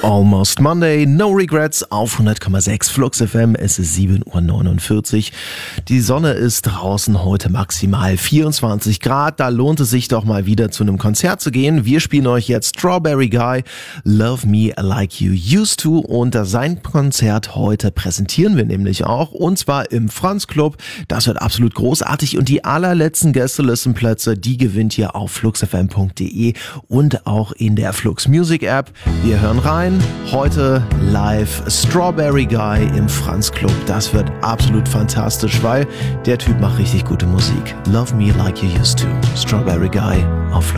Almost Monday, no regrets auf 100,6 Flux FM. Es ist 7:49 Uhr. Die Sonne ist draußen heute maximal 24 Grad. Da lohnt es sich doch mal wieder zu einem Konzert zu gehen. Wir spielen euch jetzt Strawberry Guy, Love Me Like You Used To. Und sein Konzert heute präsentieren wir nämlich auch. Und zwar im Franz Club. Das wird absolut großartig. Und die allerletzten Gästelistenplätze, die gewinnt ihr auf fluxfm.de und auch in der Flux Music App. Wir hören rein. Heute live Strawberry Guy im Franz Club. Das wird absolut fantastisch, weil der Typ macht richtig gute Musik. Love Me Like You Used To. Strawberry Guy auf Flux.